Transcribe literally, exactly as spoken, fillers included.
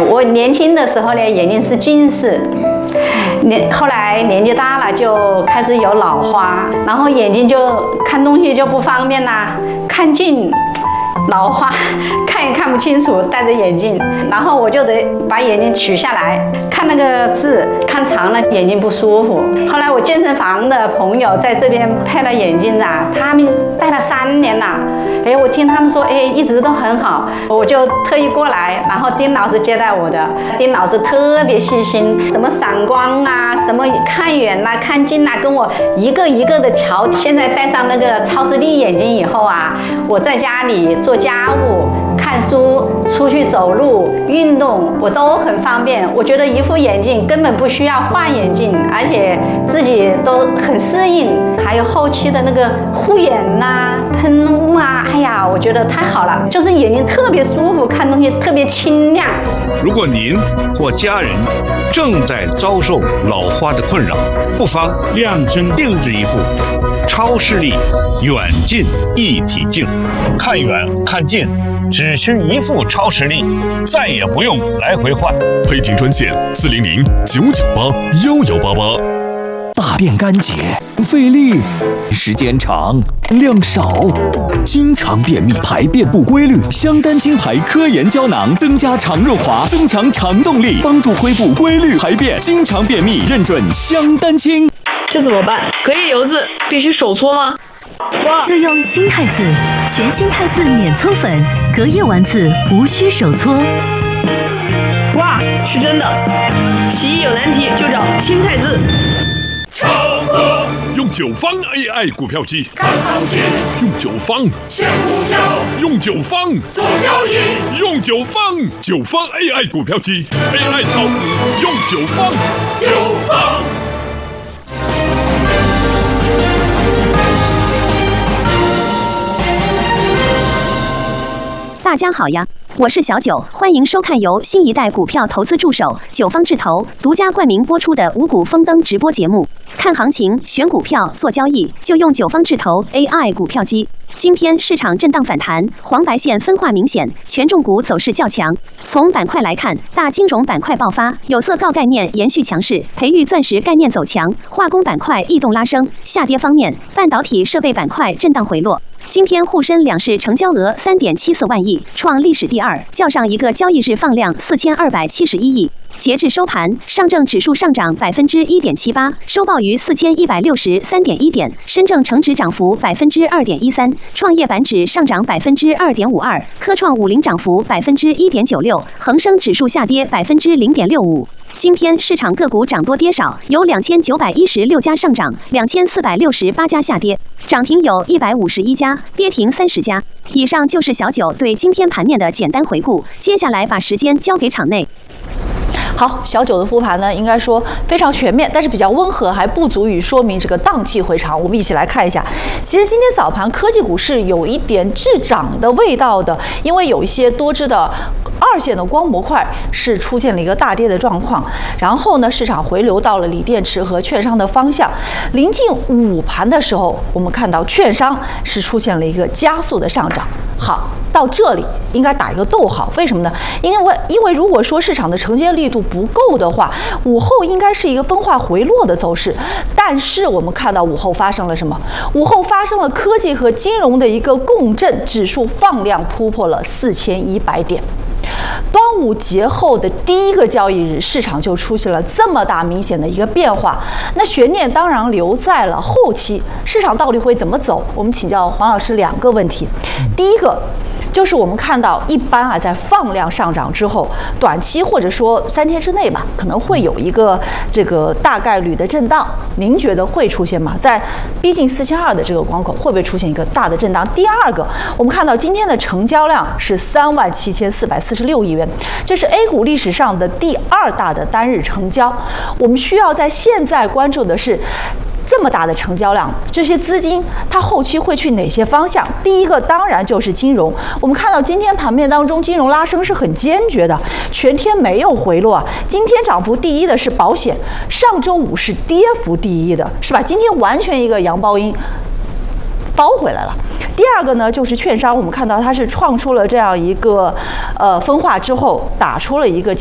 我年轻的时候呢，眼睛是近视，年后来年纪大了就开始有老花，然后眼睛就看东西就不方便啦，看近。老花看也看不清楚，戴着眼镜，然后我就得把眼镜取下来，看那个字，看长了眼睛不舒服。后来我健身房的朋友在这边配了眼镜啊，他们戴了三年了，哎，我听他们说，哎，一直都很好，我就特意过来，然后丁老师接待我的，丁老师特别细心，什么散光啊，什么看远啦、看近啦，跟我一个一个的调。现在戴上那个超视力眼镜以后啊，我在家里做家务、看书、出去走路、运动，我都很方便。我觉得一副眼镜根本不需要换眼镜，而且自己都很适应。还有后期的那个护眼呐、喷雾啊，哎呀，我觉得太好了，就是眼睛特别舒服，看东西特别清亮。 如果您或家人正在遭受老花的困扰，不妨量身定制一副超视力远近一体镜，看远看近只需一副超视力，再也不用来回换。 配镜专线四零零九九八幺幺八八。 大便干结、费力、时间长、量少，经常便秘、排便不规律，香丹清排科研胶囊增加肠润滑，增强肠动力，帮助恢复规律排便。经常便秘认准香丹清。 这怎么办？隔夜油渍必须手搓吗？ 就用新汰渍，全新汰渍免搓粉，隔夜丸子无需手搓。 哇，是真的！洗衣有难题就找新汰渍。 超哥用九方 A I 股票机看行情，用九方选股票，用九方做交易，用九方九方 A I 股票机 A I 炒股用九方九方。 大家好呀，我是小九，欢迎收看由新一代股票投资助手九方智投独家冠名播出的五股丰登直播节目。看行情、选股票、做交易，就用九方智投 A I 股票机。今天市场震荡反弹，黄白线分化明显，权重股走势较强。从板块来看，大金融板块爆发，有色锆概念延续强势，培育钻石概念走强，化工板块异动拉升。下跌方面，半导体设备板块震荡回落。今天沪深两市成交额 三点七四万亿，创历史第二，较上一个交易日放量四千二百七十一亿。截至收盘，上证指数上涨 百分之一点七八， 收报于四千一百六十三点一点，深证成指涨幅 百分之二点一三， 创业板指上涨 百分之二点五二， 科创五零涨幅 百分之一点九六， 恒生指数下跌 百分之零点六五。今天市场个股涨多跌少，有两千九百一十六家上涨，两千四百六十八家下跌，涨停有一百五十一家，跌停三十家。以上就是小九对今天盘面的简单回顾，接下来把时间交给场内。 好，小九的复盘呢，应该说非常全面，但是比较温和，还不足以说明这个荡气回肠。我们一起来看一下，其实今天早盘科技股是有一点滞涨的味道的，因为有一些多只的二线的光模块是出现了一个大跌的状况，然后呢，市场回流到了锂电池和券商的方向。临近午盘的时候，我们看到券商是出现了一个加速的上涨。好，到这里应该打一个逗号，为什么呢？因为因为如果说市场的承接力度不够的话，午后应该是一个分化回落的走势。但是我们看到午后发生了什么？午后发生了科技和金融的一个共振，指数放量突破了四千一百点。端午节后的第一个交易日，市场就出现了这么大明显的一个变化。那悬念当然留在了后期，市场到底会怎么走？我们请教黄老师两个问题。第一个就是我们看到一般啊，在放量上涨之后，短期或者说三天之内吧，可能会有一个这个大概率的震荡。您觉得会出现吗？在逼近四千二的这个关口，会不会出现一个大的震荡？第二个，我们看到今天的成交量是三万七千四百四十六亿元，这是 A 股历史上的第二大的单日成交。我们需要在现在关注的是，这么大的成交量，这些资金它后期会去哪些方向？第一个当然就是金融。我们看到今天盘面当中，金融拉升是很坚决的，全天没有回落啊。今天涨幅第一的是保险，上周五是跌幅第一的，是吧？今天完全一个阳包阴包回来了。第二个呢，就是券商，我们看到它是创出了这样一个呃分化之后，打出了一个